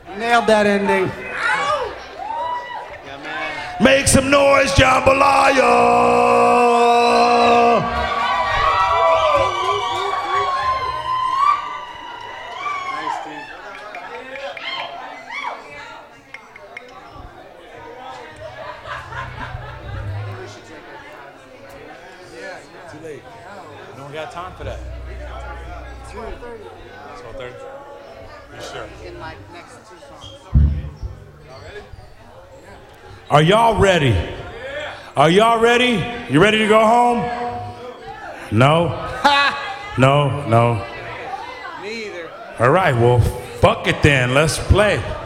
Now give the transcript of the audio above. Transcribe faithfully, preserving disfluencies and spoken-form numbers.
Nailed that ending. Make some noise, jambalaya! Nice, dude. Too late. We don't got time for that. twelve thirty. twelve thirty? You sure? In like next two songs. Are y'all ready? Are y'all ready? You ready to go home? No? No, no. Me either. All right, well, fuck it then. Let's play.